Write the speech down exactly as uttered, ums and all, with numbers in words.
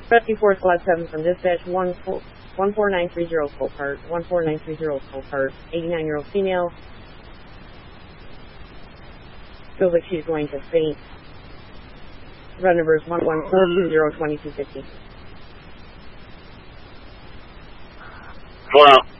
Rescue four Squad seven from dispatch, one four nine three zero full part, one four nine three zero full part, eighty-nine-year-old female. Feels like she's going to faint. Run number is one one four two zero two two five zero. Hello.